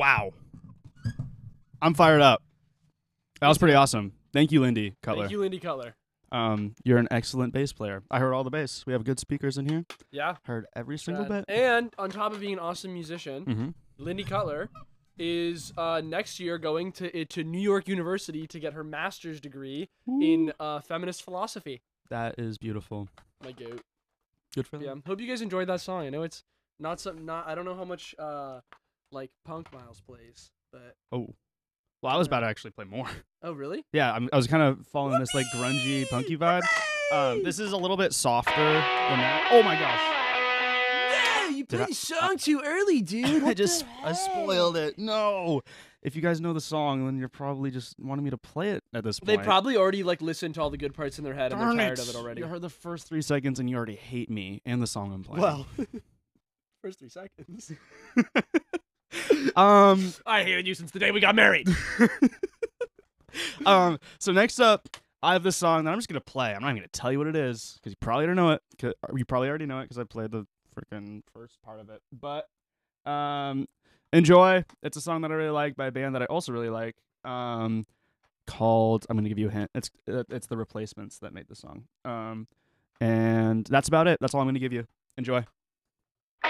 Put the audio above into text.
Wow. I'm fired up. That was pretty awesome. Thank you, Lindy Cutler. Thank you, Lindy Cutler. You're an excellent bass player. I heard all the bass. We have good speakers in here. Yeah. Heard every single Rad. bit. And on top of being an awesome musician, Mm-hmm. Lindy Cutler is next year going to New York University to get her master's degree in feminist philosophy. That is beautiful. My goat. Good for them. Yeah. Hope you guys enjoyed that song. I know it's not I don't know how much like Punk Miles plays, but Oh. Well, I was about to actually play more. oh really? Yeah, I was kind of following this like grungy, punky vibe. This is a little bit softer than that. Oh my gosh. Yeah, you played the song too early, dude. I spoiled it. No. If you guys know the song, then you're probably just wanting me to play it at this point. They probably already like listened to all the good parts in their head and Darn they're tired of it already. You heard the first 3 seconds and you already hate me and the song I'm playing. Well, first 3 seconds. I hated you since the day we got married. So next up, I have this song that I'm just gonna play. I'm not even gonna tell you what it is because you probably already know it. You probably already know it because I played the freaking first part of it. But enjoy. It's a song that I really like by a band that I also really like. Called. I'm gonna give you a hint. It's the Replacements that made the song. And that's about it. That's all I'm gonna give you. Enjoy.